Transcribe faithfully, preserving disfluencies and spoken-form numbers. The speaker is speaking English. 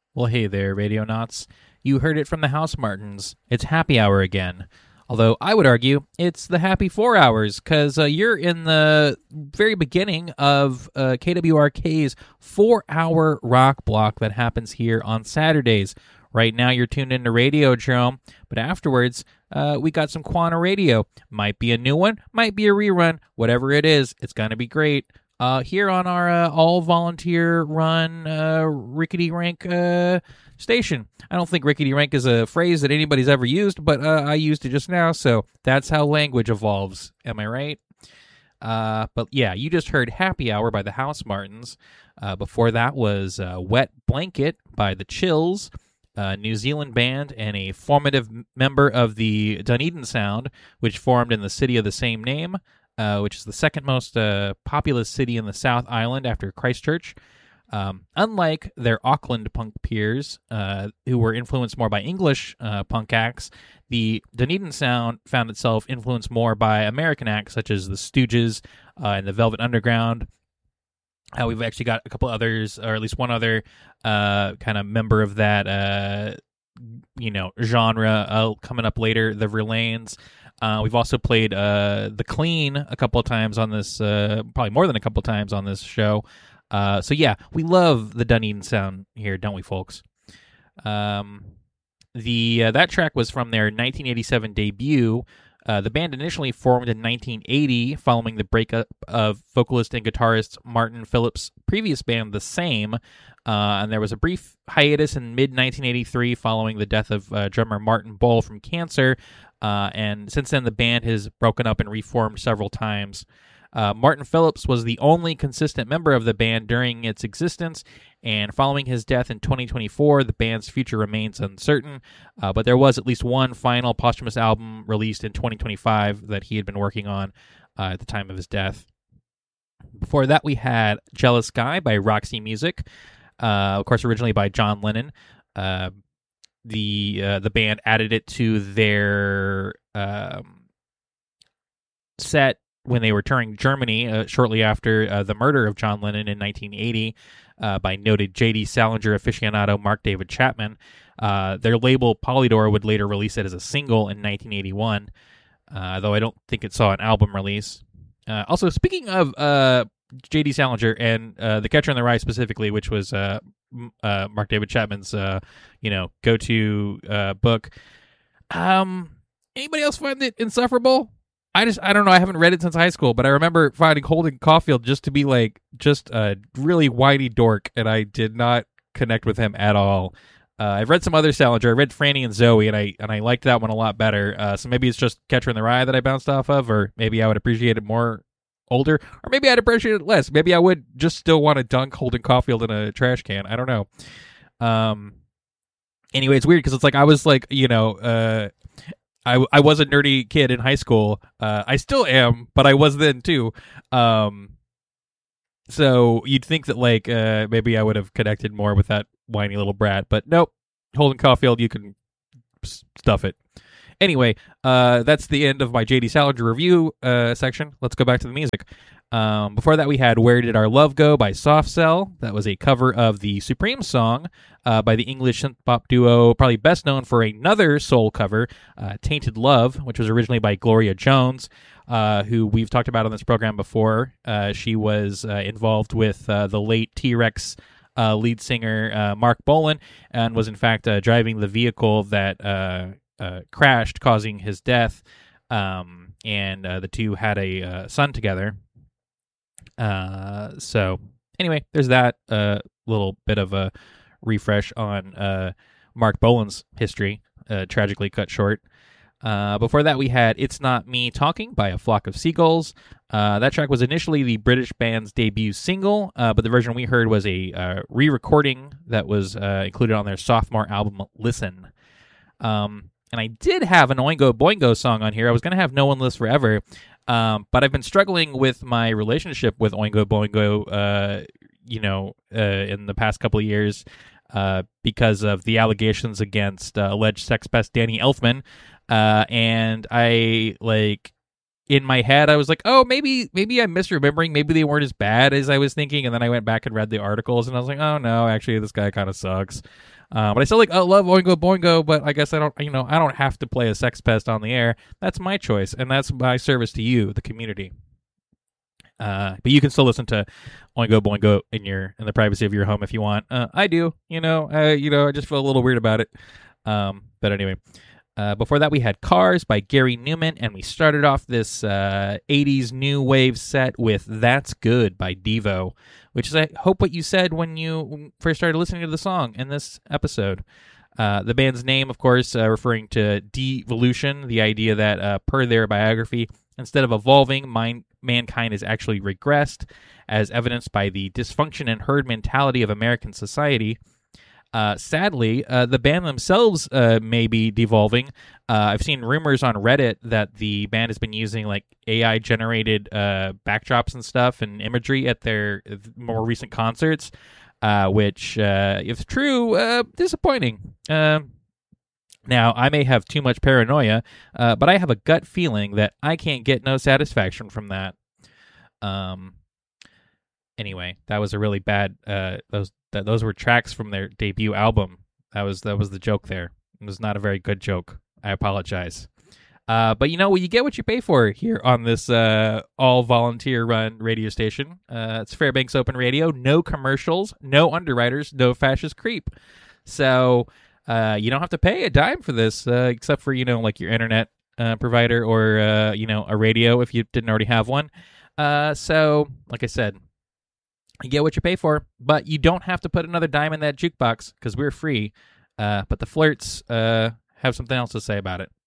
Well, hey there, Radionauts. You heard it from the House Martins. It's happy hour again. Although I would argue it's the happy four hours, because uh, you're in the very beginning of uh, K W R K's four-hour rock block that happens here on Saturdays. Right now you're tuned into Radiodrome, but afterwards uh, we got some Quanta Radio. Might be a new one, might be a rerun. Whatever it is, it's going to be great. Uh, here on our uh, all-volunteer-run uh, Rickety Rank uh, station. I don't think Rickety Rank is a phrase that anybody's ever used, but uh, I used it just now, so that's how language evolves. Am I right? Uh, but yeah, you just heard Happy Hour by the House Martins. Uh, before that was uh, Wet Blanket by the Chills, a New Zealand band and a formative member of the Dunedin Sound, which formed in the city of the same name. Uh, which is the second most uh, populous city in the South Island after Christchurch. Um, unlike their Auckland punk peers, uh, who were influenced more by English uh, punk acts, the Dunedin Sound found itself influenced more by American acts such as the Stooges uh, and the Velvet Underground. Uh, we've actually got a couple others, or at least one other uh, kind of member of that, uh, you know, genre uh, coming up later, the Verlaines. Uh, we've also played uh, The Clean a couple of times on this, uh, probably more than a couple of times on this show. Uh, so yeah, we love the Dunedin Sound here, don't we, folks? Um, the uh, that track was from their nineteen eighty-seven debut. Uh, the band initially formed in nineteen eighty, following the breakup of vocalist and guitarist Martin Phillips' previous band, The Same. Uh, and there was a brief hiatus in mid nineteen eighty-three following the death of uh, drummer Martin Bull from cancer. Uh, and since then, the band has broken up and reformed several times. Uh, Martin Phillips was the only consistent member of the band during its existence, and following his death in twenty twenty-four, the band's future remains uncertain, uh, but there was at least one final posthumous album released in twenty twenty-five that he had been working on uh, at the time of his death. Before that, we had Jealous Guy by Roxy Music, uh, of course, originally by John Lennon. Uh, the uh, the band added it to their um, set when they were touring Germany uh, shortly after uh, the murder of John Lennon in nineteen eighty uh, by noted J D Salinger aficionado Mark David Chapman. Uh, their label Polydor would later release it as a single in nineteen eighty-one, uh, though I don't think it saw an album release. Uh, also, speaking of uh, J D Salinger and uh, The Catcher in the Rye specifically, which was uh, uh, Mark David Chapman's uh, you know go-to uh, book, um, anybody else find it insufferable? I just, I don't know. I haven't read it since high school, but I remember finding Holden Caulfield just to be like, just a really whiny dork, and I did not connect with him at all. Uh, I've read some other Salinger. I read Franny and Zoe, and I and I liked that one a lot better. Uh, so maybe it's just Catcher in the Rye that I bounced off of, or maybe I would appreciate it more older, or maybe I'd appreciate it less. Maybe I would just still want to dunk Holden Caulfield in a trash can. I don't know. Um. Anyway, it's weird because it's like I was like, you know, uh, I, I was a nerdy kid in high school. Uh, I still am, but I was then too. Um, so you'd think that like uh, maybe I would have connected more with that whiny little brat, but nope. Holden Caulfield, you can stuff it. Anyway, uh, that's the end of my J D Salinger review uh, section. Let's go back to the music. Um, before that, we had Where Did Our Love Go by Soft Cell. That was a cover of the Supreme song uh, by the English synth-pop duo, probably best known for another soul cover, uh, Tainted Love, which was originally by Gloria Jones, uh, who we've talked about on this program before. Uh, she was uh, involved with uh, the late T-Rex uh, lead singer uh, Mark Bolan, and was in fact uh, driving the vehicle that uh, uh, crashed, causing his death, um, and uh, the two had a uh, son together. Uh, so anyway, there's that uh, little bit of a refresh on uh, Mark Bolan's history, uh, tragically cut short. Uh, before that, we had It's Not Me Talking by A Flock of Seagulls. Uh, that track was initially the British band's debut single, uh, but the version we heard was a uh, re-recording that was uh, included on their sophomore album, Listen. Um, and I did have an Oingo Boingo song on here. I was going to have No One Lives Forever, um, but I've been struggling with my relationship with Oingo Boingo, uh, you know, uh, in the past couple of years uh, because of the allegations against uh, alleged sex pest Danny Elfman. Uh, and I, like, in my head, I was like, oh, maybe maybe I'm misremembering. Maybe they weren't as bad as I was thinking. And then I went back and read the articles, and I was like, oh no, actually, this guy kind of sucks. Uh, but I still like, I love Oingo Boingo, but I guess I don't, you know, I don't have to play a sex pest on the air. That's my choice, and that's my service to you, the community. Uh, but you can still listen to Oingo Boingo in your in the privacy of your home if you want. Uh, I do, you know, uh, you know, I just feel a little weird about it. Um, but anyway. Uh, before that, we had Cars by Gary Newman, and we started off this uh, eighties new wave set with That's Good by Devo, which is, I hope, what you said when you first started listening to the song in this episode. Uh, the band's name, of course, uh, referring to devolution, the idea that, uh, per their biography, instead of evolving, mind, mankind has actually regressed, as evidenced by the dysfunction and herd mentality of American society. Uh, sadly, uh, the band themselves uh, may be devolving. Uh, I've seen rumors on Reddit that the band has been using like A I-generated uh, backdrops and stuff and imagery at their more recent concerts, uh, which, uh, if true, uh, disappointing. Uh, now, I may have too much paranoia, uh, but I have a gut feeling that I can't get no satisfaction from that. Um. Anyway, that was a really bad. Uh, those that those were tracks from their debut album. That was that was the joke there. It was not a very good joke. I apologize. Uh, but you know, you get what you pay for here on this uh, all volunteer run radio station. Uh, it's Fairbanks Open Radio. No commercials, no underwriters, no fascist creep. So uh, you don't have to pay a dime for this, uh, except for you know like your internet uh, provider or uh, you know a radio if you didn't already have one. Uh, so like I said. You get what you pay for, but you don't have to put another dime in that jukebox because we're free. Uh, but the flirts uh, have something else to say about it.